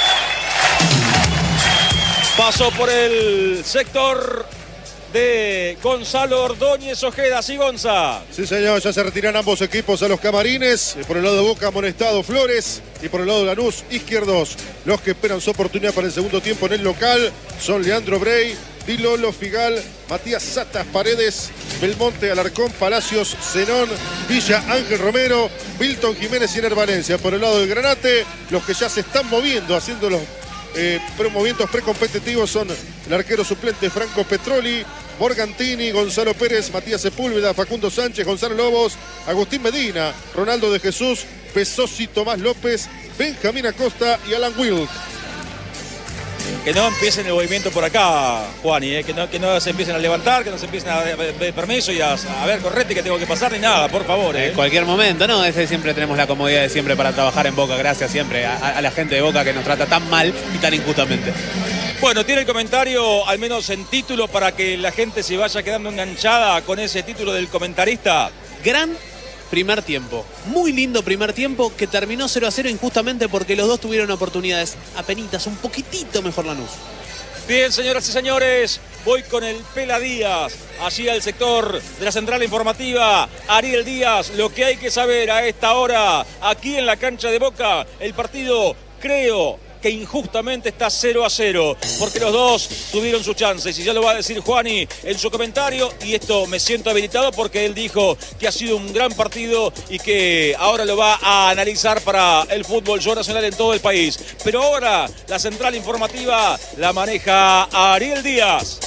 Pasó por el sector de Gonzalo Ordóñez Ojeda. Sí, Gonza. Sí, señor, ya se retiran ambos equipos a los camarines. Por el lado de Boca, amonestado Flores. Y por el lado de Lanús, Izquierdos. Los que esperan su oportunidad para el segundo tiempo en el local son Leandro Brey, Di Lolo, Figal, Matías Satas, Paredes, Belmonte, Alarcón, Palacios, Zenón, Villa, Ángel Romero, Wilton Jiménez y Ener Valencia. Por el lado del Granate, los que ya se están moviendo, haciendo los eh, movimientos precompetitivos son el arquero suplente Franco Petroli, Morgantini, Gonzalo Pérez, Matías Sepúlveda, Facundo Sánchez, Gonzalo Lobos, Agustín Medina, Ronaldo de Jesús, Pesosi, Tomás López, Benjamín Acosta y Alan Wilk. que no empiecen el movimiento por acá, Juani, eh, que, no, que no se empiecen a levantar, que no se empiecen a pedir permiso y a, a ver, correte, que tengo que pasar ni nada, por favor. Eh. En cualquier momento, ¿no? Ese siempre tenemos la comodidad de siempre para trabajar en Boca. Gracias siempre a, a la gente de Boca que nos trata tan mal y tan injustamente. Bueno, tiene el comentario, al menos en título, para que la gente se vaya quedando enganchada con ese título del comentarista. Gran primer tiempo. Muy lindo primer tiempo que terminó cero a cero injustamente porque los dos tuvieron oportunidades apenitas, un poquitito mejor Lanús. Bien, señoras y señores, voy con el Pela Díaz, allí al sector de la central informativa. Ariel Díaz, lo que hay que saber a esta hora, aquí en la cancha de Boca, el partido, creo que injustamente está cero a cero, porque los dos tuvieron sus chances, y ya lo va a decir Juani en su comentario, y esto me siento habilitado porque él dijo que ha sido un gran partido y que ahora lo va a analizar para el fútbol show nacional en todo el país. Pero ahora la central informativa la maneja Ariel Díaz.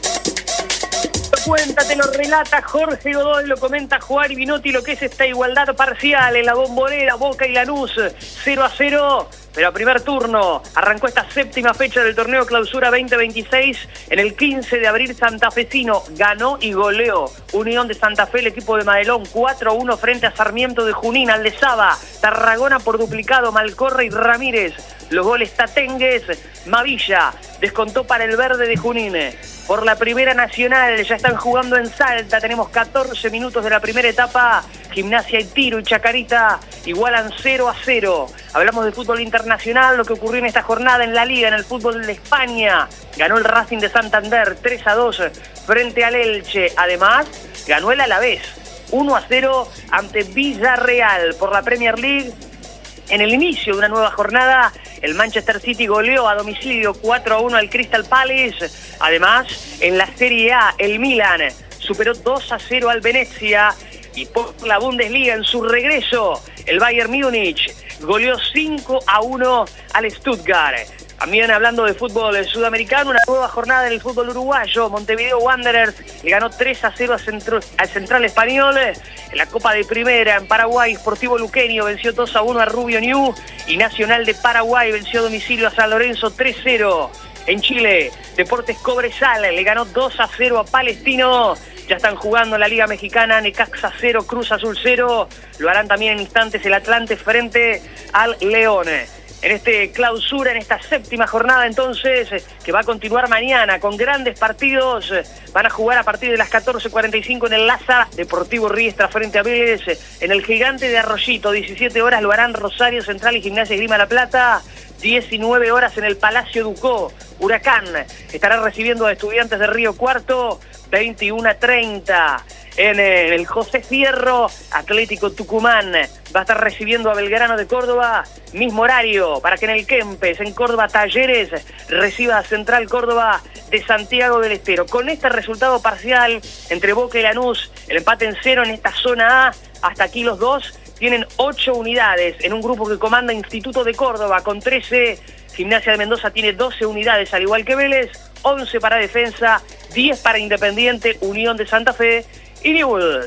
Cuenta, te lo relata Jorge Godoy, lo comenta Juan Binotti, lo que es esta igualdad parcial en la Bombonera, Boca y Lanús, cero a cero. Pero a primer turno arrancó esta séptima fecha del torneo Clausura veinte veintiséis. En el quince de abril santafesino ganó y goleó Unión de Santa Fe, el equipo de Madelón, cuatro a uno frente a Sarmiento de Junín. Aldezaba, Tarragona por duplicado, Malcorre y Ramírez. Los goles tatengues, Mavilla descontó para el verde de Junín. Por la Primera Nacional ya están jugando en Salta, tenemos catorce minutos de la primera etapa. Gimnasia y Tiro y Chacarita igualan cero a cero. Hablamos de fútbol internacional, lo que ocurrió en esta jornada en la Liga, en el fútbol de España. Ganó el Racing de Santander tres a dos frente al Elche. Además, ganó el Alavés uno a cero ante Villarreal. Por la Premier League, en el inicio de una nueva jornada, el Manchester City goleó a domicilio cuatro a uno al Crystal Palace. Además, en la Serie A, el Milan superó dos a cero al Venezia. Y por la Bundesliga, en su regreso, el Bayern Múnich goleó cinco a uno al Stuttgart. También hablando de fútbol sudamericano, una nueva jornada en el fútbol uruguayo. Montevideo Wanderers le ganó tres a cero al Central Español. En la Copa de Primera, en Paraguay, Sportivo Luqueño venció dos a uno a Rubio Ñu. Y Nacional de Paraguay venció a domicilio a San Lorenzo tres a cero. En Chile, Deportes Cobresal le ganó dos a cero a Palestino. Ya están jugando en la Liga Mexicana, Necaxa cero, Cruz Azul cero. Lo harán también en instantes el Atlante frente al León. En este clausura, en esta séptima jornada entonces, que va a continuar mañana con grandes partidos. Van a jugar a partir de las catorce cuarenta y cinco en el Lázaro, Deportivo Riestra frente a Vélez. En el Gigante de Arroyito, diecisiete horas lo harán Rosario Central y Gimnasia Esgrima La Plata. diecinueve horas en el Palacio Ducó, Huracán estará recibiendo a Estudiantes de Río Cuarto. veintiuno a treinta en el José Fierro, Atlético Tucumán va a estar recibiendo a Belgrano de Córdoba. Mismo horario para que en el Kempes, en Córdoba, Talleres reciba a Central Córdoba de Santiago del Estero. Con este resultado parcial entre Boca y Lanús, el empate en cero en esta zona A, hasta aquí los dos tienen ocho unidades en un grupo que comanda Instituto de Córdoba con trece. Gimnasia de Mendoza tiene doce unidades, al igual que Vélez, once para Defensa, diez para Independiente, Unión de Santa Fe y Newell's.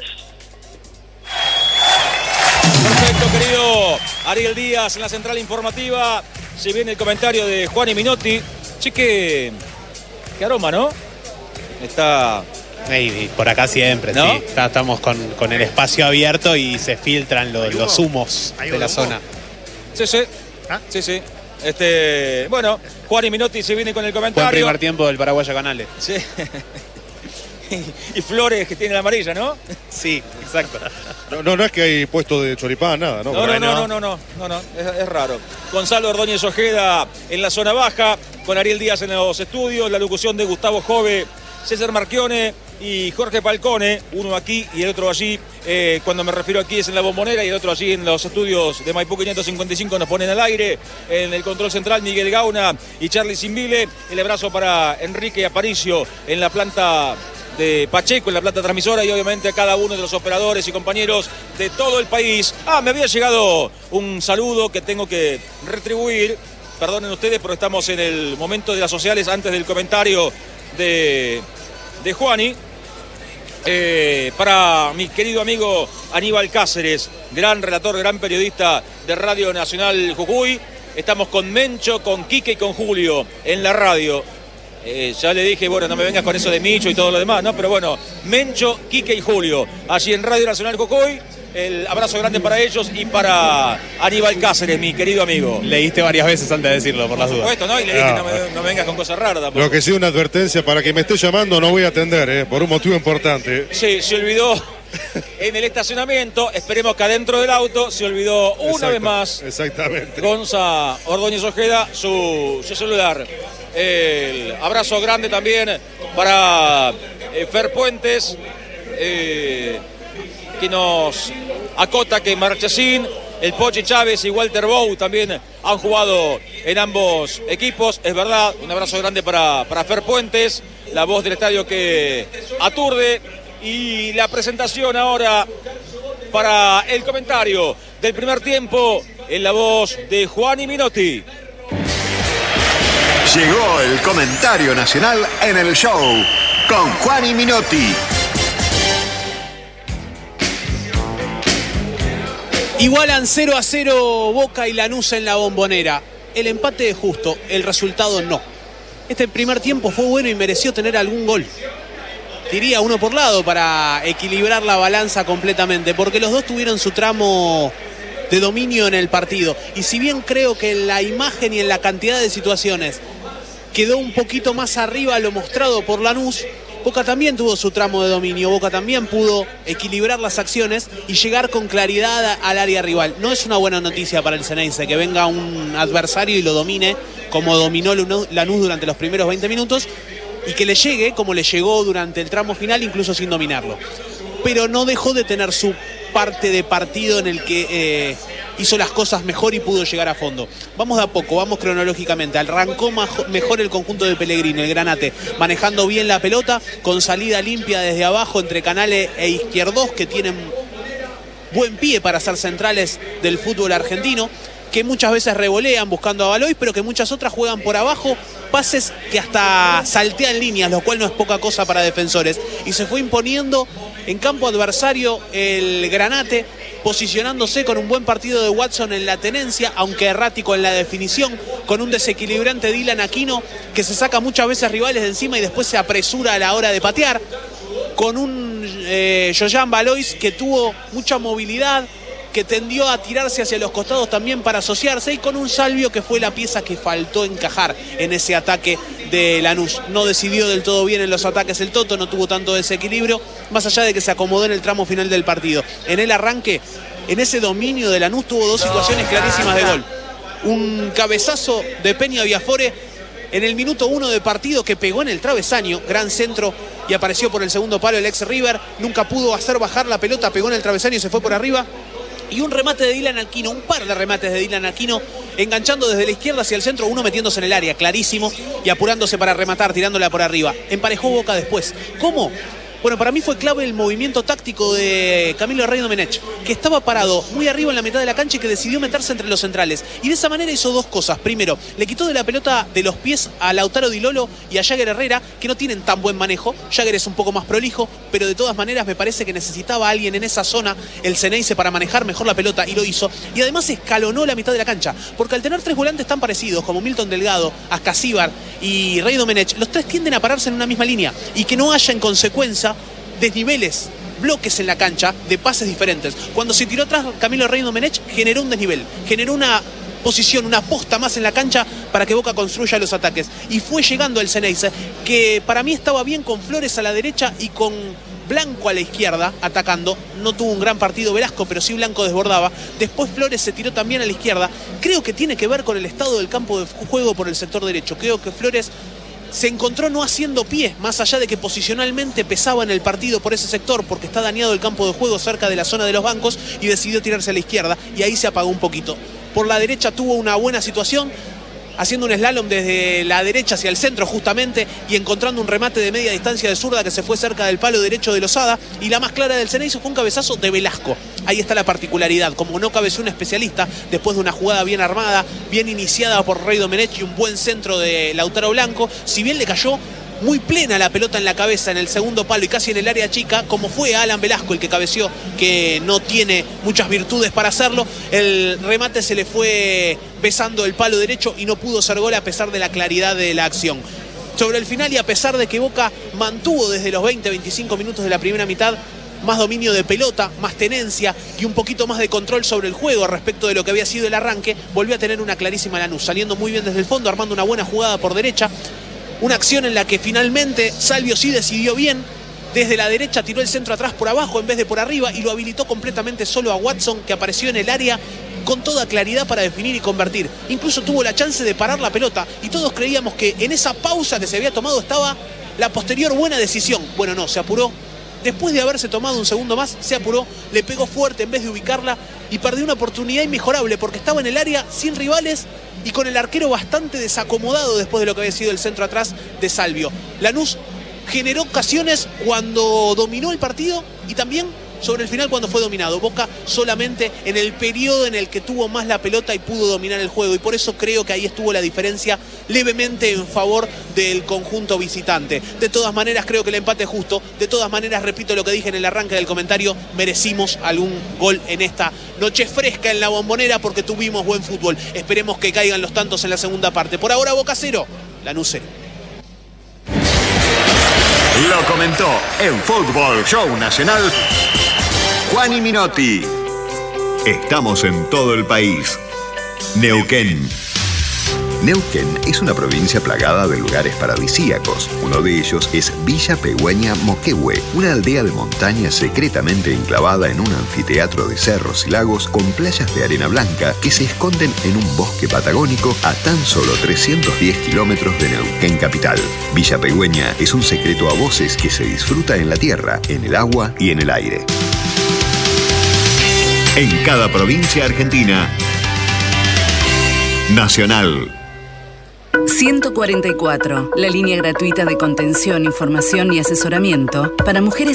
Perfecto, querido Ariel Díaz en la central informativa. Se viene el comentario de Juan Binotti. Che, qué, qué aroma, ¿no? Está... Y por acá siempre, ¿no? Sí. Está, estamos con, con el espacio abierto y se filtran los, los humos de la zona. Sí, sí. ¿Ah? Sí, sí. Este, bueno, Juan Binotti se viene con el comentario. Buen primer tiempo del Paraguaya Canales. Sí. Y flores que tiene la amarilla, ¿no? Sí, exacto. No, no, no es que hay puesto de choripán, nada, ¿no? No, no, no, no, no, no, no, no, es, es raro. Gonzalo Ordóñez Ojeda en la zona baja, con Ariel Díaz en los estudios, la locución de Gustavo Jove, César Marchione y Jorge Falcone, uno aquí y el otro allí. Eh, cuando me refiero aquí es en la Bombonera y el otro allí en los estudios de Maipú quinientos cincuenta y cinco nos ponen al aire. En el control central Miguel Gauna y Charlie Simbile. El abrazo para Enrique Aparicio en la planta de Pacheco, en la planta transmisora, y obviamente a cada uno de los operadores y compañeros de todo el país. Ah, me había llegado un saludo que tengo que retribuir. Perdonen ustedes, pero estamos en el momento de las sociales antes del comentario de, de Juani. Eh, para mi querido amigo Aníbal Cáceres, gran relator, gran periodista de Radio Nacional Jujuy. Estamos con Mencho, con Quique y con Julio en la radio. Eh, ya le dije, bueno, no me vengas con eso de Micho y todo lo demás, ¿no? Pero bueno, Mencho, Quique y Julio, allí en Radio Nacional Cocoy. El abrazo grande para ellos y para Aníbal Cáceres, mi querido amigo. Leíste varias veces antes de decirlo, por las dudas. Por supuesto, ¿no? Y le dije, no, no, me, no me vengas con cosas raras tampoco. Lo que sí, una advertencia, para que me esté llamando no voy a atender, ¿eh? Por un motivo importante. Sí, se olvidó en el estacionamiento, esperemos que adentro del auto, se olvidó una Exacto, vez más. Exactamente. Gonza Ordóñez Ojeda, su, su celular. El abrazo grande también para eh, Fer Puentes, eh, que nos acota que Marchesín, el Pochi Chávez y Walter Bou también han jugado en ambos equipos. Es verdad, un abrazo grande para, para Fer Puentes, la voz del estadio que aturde. Y la presentación ahora para el comentario del primer tiempo en la voz de Juan y Minotti. Llegó el comentario nacional en el show con Juan y Minotti. Igualan cero a cero Boca y Lanús en la Bombonera. El empate es justo, el resultado no. Este primer tiempo fue bueno y mereció tener algún gol. Diría uno por lado para equilibrar la balanza completamente, porque los dos tuvieron su tramo de dominio en el partido. Y si bien creo que en la imagen y en la cantidad de situaciones quedó un poquito más arriba lo mostrado por Lanús, Boca también tuvo su tramo de dominio. Boca también pudo equilibrar las acciones y llegar con claridad al área rival. No es una buena noticia para el Xeneize que venga un adversario y lo domine como dominó Lanús durante los primeros veinte minutos, y que le llegue como le llegó durante el tramo final, incluso sin dominarlo. Pero no dejó de tener su parte de partido en el que eh, hizo las cosas mejor y pudo llegar a fondo. Vamos de a poco, vamos cronológicamente. Arrancó mejor el conjunto de Pellegrino, el Granate, manejando bien la pelota, con salida limpia desde abajo entre Canales e Izquierdos, que tienen buen pie para ser centrales del fútbol argentino, que muchas veces revolean buscando a Baloy, pero que muchas otras juegan por abajo, pases que hasta saltean líneas, lo cual no es poca cosa para defensores. Y se fue imponiendo en campo adversario el Granate, posicionándose con un buen partido de Watson en la tenencia, aunque errático en la definición, con un desequilibrante Dylan Aquino que se saca muchas veces rivales de encima y después se apresura a la hora de patear, con un eh, Joyan Balois que tuvo mucha movilidad, que tendió a tirarse hacia los costados también para asociarse, y con un Salvio que fue la pieza que faltó encajar en ese ataque de Lanús. No decidió del todo bien en los ataques el Toto, no tuvo tanto desequilibrio, más allá de que se acomodó en el tramo final del partido. En el arranque, en ese dominio de Lanús, tuvo dos situaciones clarísimas de gol. Un cabezazo de Peña Viafore en el minuto uno de partido que pegó en el travesaño, gran centro, y apareció por el segundo palo el ex River, nunca pudo hacer bajar la pelota, pegó en el travesaño y se fue por arriba. Y un remate de Dylan Aquino, un par de remates de Dylan Aquino, enganchando desde la izquierda hacia el centro, uno metiéndose en el área, clarísimo, y apurándose para rematar, tirándola por arriba. Emparejó Boca después. ¿Cómo? Bueno, para mí fue clave el movimiento táctico de Camilo Rey Domenech, que estaba parado muy arriba en la mitad de la cancha y que decidió meterse entre los centrales. Y de esa manera hizo dos cosas. Primero, le quitó de la pelota de los pies a Lautaro Di Lolo y a Jagger Herrera, que no tienen tan buen manejo. Jagger es un poco más prolijo, pero de todas maneras me parece que necesitaba a alguien en esa zona, el Xeneize, para manejar mejor la pelota, y lo hizo. Y además escalonó la mitad de la cancha, porque al tener tres volantes tan parecidos como Milton Delgado, Ascasíbar y Rey Domenech, los tres tienden a pararse en una misma línea y que no haya en consecuencia desniveles, bloques en la cancha de pases diferentes. Cuando se tiró atrás Camilo Rey Domenech, generó un desnivel, generó una posición, una posta más en la cancha para que Boca construya los ataques. Y fue llegando el Xeneize, que para mí estaba bien con Flores a la derecha y con Blanco a la izquierda, atacando. No tuvo un gran partido Velasco, pero sí Blanco desbordaba. Después Flores se tiró también a la izquierda. Creo que tiene que ver con el estado del campo de juego por el sector derecho. Creo que Flores se encontró no haciendo pie, más allá de que posicionalmente pesaba en el partido por ese sector, porque está dañado el campo de juego cerca de la zona de los bancos, y decidió tirarse a la izquierda, y ahí se apagó un poquito. Por la derecha tuvo una buena situación, haciendo un slalom desde la derecha hacia el centro justamente, y encontrando un remate de media distancia de zurda que se fue cerca del palo derecho de Lozada, y la más clara del Xeneize fue un cabezazo de Velasco. Ahí está la particularidad, como no cabeció un especialista, después de una jugada bien armada, bien iniciada por Rey Domenech y un buen centro de Lautaro Blanco, si bien le cayó muy plena la pelota en la cabeza en el segundo palo y casi en el área chica, como fue Alan Velasco el que cabeció, que no tiene muchas virtudes para hacerlo. El remate se le fue besando el palo derecho y no pudo ser gol a pesar de la claridad de la acción. Sobre el final, y a pesar de que Boca mantuvo desde los veinte a veinticinco minutos de la primera mitad más dominio de pelota, más tenencia y un poquito más de control sobre el juego respecto de lo que había sido el arranque, volvió a tener una clarísima Lanús, saliendo muy bien desde el fondo, armando una buena jugada por derecha. Una acción en la que finalmente Salvio sí decidió bien. Desde la derecha tiró el centro atrás por abajo en vez de por arriba y lo habilitó completamente solo a Watson, que apareció en el área con toda claridad para definir y convertir. Incluso tuvo la chance de parar la pelota y todos creíamos que en esa pausa que se había tomado estaba la posterior buena decisión. Bueno, no, se apuró. Después de haberse tomado un segundo más, se apuró, le pegó fuerte en vez de ubicarla y perdió una oportunidad inmejorable porque estaba en el área sin rivales y con el arquero bastante desacomodado después de lo que había sido el centro atrás de Salvio. Lanús generó ocasiones cuando dominó el partido y también sobre el final cuando fue dominado. Boca solamente en el periodo en el que tuvo más la pelota y pudo dominar el juego, y por eso creo que ahí estuvo la diferencia levemente en favor del conjunto visitante. De todas maneras creo que el empate es justo. De todas maneras, repito lo que dije en el arranque del comentario, merecimos algún gol en esta noche fresca en la Bombonera porque tuvimos buen fútbol. Esperemos que caigan los tantos en la segunda parte. Por ahora Boca cero, Lanús cero. Lo comentó en Fútbol Show Nacional Juani Minotti. Estamos en todo el país. Neuquén. Neuquén es una provincia plagada de lugares paradisíacos. Uno de ellos es Villa Pegüeña Moquehue, una aldea de montaña secretamente enclavada en un anfiteatro de cerros y lagos con playas de arena blanca que se esconden en un bosque patagónico a tan solo trescientos diez kilómetros de Neuquén capital. Villa Pegüeña es un secreto a voces que se disfruta en la tierra, en el agua y en el aire. En cada provincia argentina, Nacional. ciento cuarenta y cuatro, la línea gratuita de contención, información y asesoramiento para mujeres